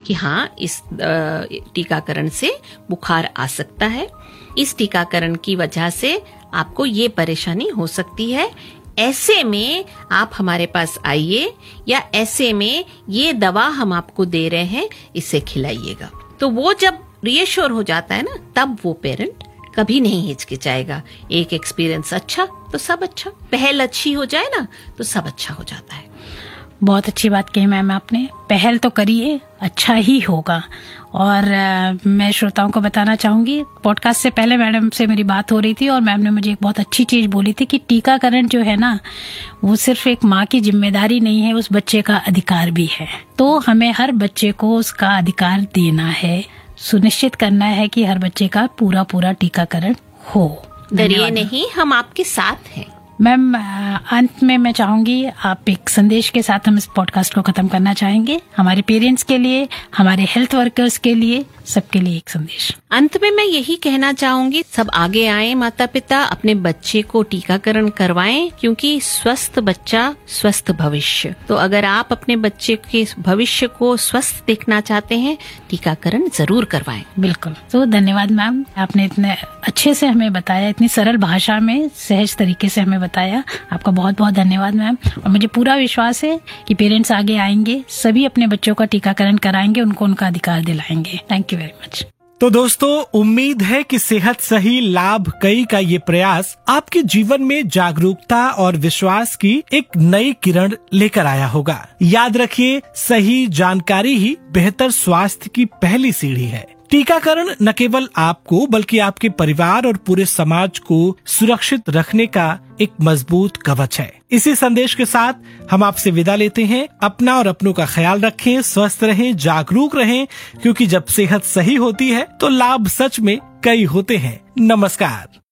कि हाँ, इस टीकाकरण से बुखार आ सकता है, इस टीकाकरण की वजह से आपको ये परेशानी हो सकती है, ऐसे में आप हमारे पास आइए, या ऐसे में ये दवा हम आपको दे रहे हैं, इसे खिलाइएगा। तो वो जब रीअश्योर हो जाता है ना, तब वो पेरेंट कभी नहीं हिचकिचाएगा। एक एक्सपीरियंस अच्छा तो सब अच्छा, पहल अच्छी हो जाए ना तो सब अच्छा हो जाता है। बहुत अच्छी बात कही मैम आपने, पहल तो करिए, अच्छा ही होगा। और मैं श्रोताओं को बताना चाहूंगी, पॉडकास्ट से पहले मैडम से मेरी बात हो रही थी और मैम ने मुझे एक बहुत अच्छी चीज बोली थी कि टीकाकरण जो है ना, वो सिर्फ एक माँ की जिम्मेदारी नहीं है, उस बच्चे का अधिकार भी है। तो हमें हर बच्चे को उसका अधिकार देना है, सुनिश्चित करना है कि हर बच्चे का पूरा टीकाकरण हो। डरिए नहीं, हम आपके साथ हैं। मैम, अंत में मैं चाहूंगी आप एक संदेश के साथ हम इस पॉडकास्ट को खत्म करना चाहेंगे, हमारे पेरेंट्स के लिए, हमारे हेल्थ वर्कर्स के लिए, सबके लिए एक संदेश। अंत में मैं यही कहना चाहूंगी, सब आगे आए, माता पिता अपने बच्चे को टीकाकरण करवाएं, क्योंकि स्वस्थ बच्चा स्वस्थ भविष्य। तो अगर आप अपने बच्चे के भविष्य को स्वस्थ देखना चाहते हैं, टीकाकरण जरूर करवाएं। बिल्कुल। तो धन्यवाद मैम, आपने इतने अच्छे से हमें बताया, इतनी सरल भाषा में सहज तरीके से हमें बताया। आपका बहुत बहुत धन्यवाद मैम। और मुझे पूरा विश्वास है कि पेरेंट्स आगे आएंगे, सभी अपने बच्चों का टीकाकरण कराएंगे, उनको उनका अधिकार दिलाएंगे। Thank you very much. तो दोस्तों, उम्मीद है कि सेहत सही लाभ कई का ये प्रयास आपके जीवन में जागरूकता और विश्वास की एक नई किरण लेकर आया होगा। याद रखिए, सही जानकारी ही बेहतर स्वास्थ्य की पहली सीढ़ी है। टीकाकरण न केवल आपको बल्कि आपके परिवार और पूरे समाज को सुरक्षित रखने का एक मजबूत कवच है। इसी संदेश के साथ हम आपसे विदा लेते हैं। अपना और अपनों का ख्याल रखें, स्वस्थ रहें, जागरूक रहें, क्योंकि जब सेहत सही होती है तो लाभ सच में कई होते हैं। नमस्कार।